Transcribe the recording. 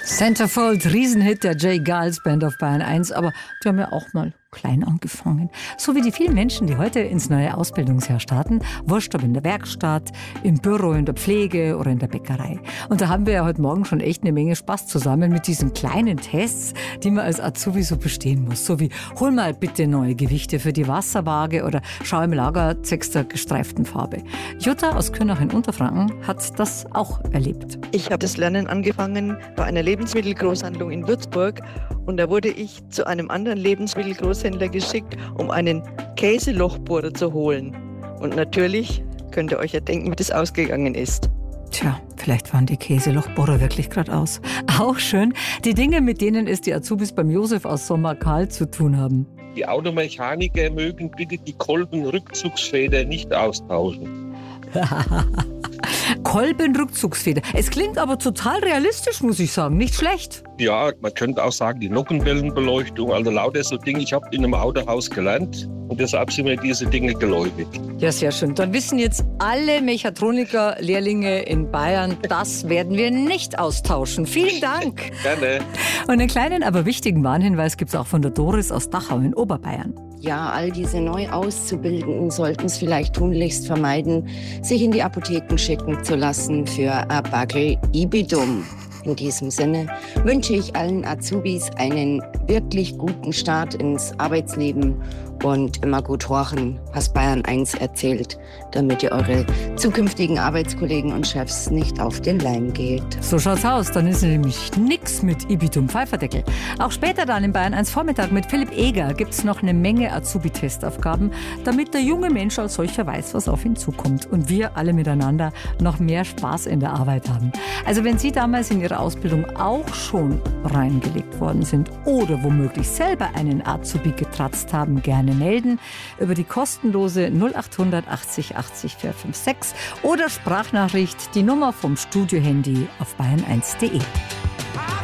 Centerfold, Riesenhit der J. Geils Band auf Bayern 1, aber die haben ja auch mal klein angefangen. So wie die vielen Menschen, die heute ins neue Ausbildungsjahr starten, wurscht ob in der Werkstatt, im Büro, in der Pflege oder in der Bäckerei. Und da haben wir ja heute Morgen schon echt eine Menge Spaß zusammen mit diesen kleinen Tests, die man als Azubi so bestehen muss. So wie, hol mal bitte neue Gewichte für die Wasserwaage oder schau im Lager zwecks der gestreiften Farbe. Jutta aus Kürnach in Unterfranken hat das auch erlebt. Ich habe das Lernen angefangen bei einer Lebensmittelgroßhandlung in Würzburg und da wurde ich zu einem anderen Lebensmittelgroßhändler geschickt, um einen Käselochbohrer zu holen. Und natürlich könnt ihr euch ja denken, wie das ausgegangen ist. Tja, vielleicht waren die Käselochbohrer wirklich gerade aus. Auch schön, die Dinge, mit denen es die Azubis beim Josef aus Sommerkahl zu tun haben. Die Automechaniker mögen bitte die Kolbenrückzugsfeder nicht austauschen. Kolbenrückzugsfeder. Es klingt aber total realistisch, muss ich sagen. Nicht schlecht. Ja, man könnte auch sagen, die Nockenwellenbeleuchtung, also lauter so Dinge. Ich habe in einem Autohaus gelernt und deshalb sind mir diese Dinge geläufig. Ja, sehr schön. Dann wissen jetzt alle Mechatroniker-Lehrlinge in Bayern, das werden wir nicht austauschen. Vielen Dank. Gerne. Und einen kleinen, aber wichtigen Warnhinweis gibt es auch von der Doris aus Dachau in Oberbayern. Ja, all diese neu Auszubildenden sollten es vielleicht tunlichst vermeiden, sich in die Apotheken schicken zu lassen für ein Bagel Ibidum. In diesem Sinne wünsche ich allen Azubis einen wirklich guten Start ins Arbeitsleben und immer gut horchen, was Bayern 1 erzählt, damit ihr eure zukünftigen Arbeitskollegen und Chefs nicht auf den Leim geht. So schaut's aus, dann ist nämlich nix mit Ibidum Pfeiferdeckel. Auch später dann in Bayern 1 Vormittag mit Philipp Eger gibt's noch eine Menge Azubi-Testaufgaben, damit der junge Mensch als solcher weiß, was auf ihn zukommt und wir alle miteinander noch mehr Spaß in der Arbeit haben. Also wenn Sie damals in Ihrer Ausbildung auch schon reingelegt worden sind oder womöglich selber einen Azubi getratzt haben, gerne melden über die kostenlose 0800 80 80 456 oder Sprachnachricht, die Nummer vom Studiohandy auf bayern1.de.